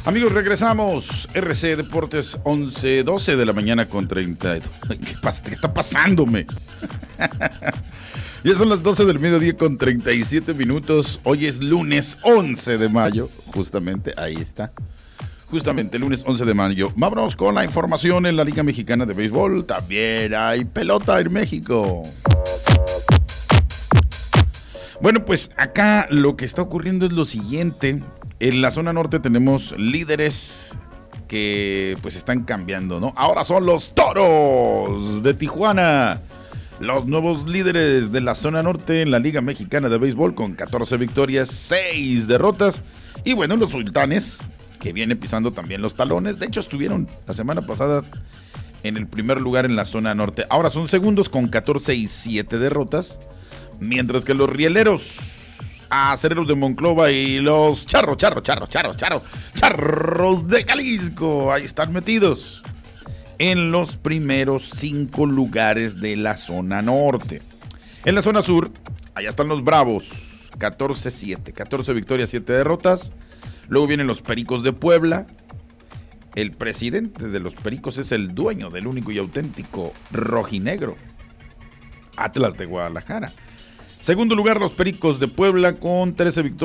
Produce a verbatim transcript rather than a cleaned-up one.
Amigos, regresamos. R C Deportes, once doce de la mañana con treinta y dos. ¿Qué, pasa? ¿Qué está pasándome? Ya son las doce del mediodía con treinta y siete minutos. Hoy es lunes once de mayo. Justamente, ahí está. Justamente, lunes once de mayo. Vámonos con la información en la Liga Mexicana de Béisbol. También hay pelota en México. Bueno, pues acá lo que está ocurriendo es lo siguiente. En la zona norte tenemos líderes que pues están cambiando, ¿no? Ahora son los Toros de Tijuana, los nuevos líderes de la zona norte en la Liga Mexicana de Béisbol con catorce victorias, seis derrotas. Y bueno, los Sultanes, que vienen pisando también los talones. De hecho, estuvieron la semana pasada en el primer lugar en la zona norte. Ahora son segundos con catorce y siete derrotas. Mientras que los Rieleros, Acereros de Monclova y los Charros, Charros, Charros, Charros, Charros, Charros de Jalisco, ahí están metidos en los primeros cinco lugares de la zona norte. En la zona sur, allá están los Bravos, catorce siete, catorce victorias, siete derrotas. Luego vienen los Pericos de Puebla. El presidente de los Pericos es el dueño del único y auténtico rojinegro, Atlas de Guadalajara. Segundo lugar, los Pericos de Puebla con trece victorias.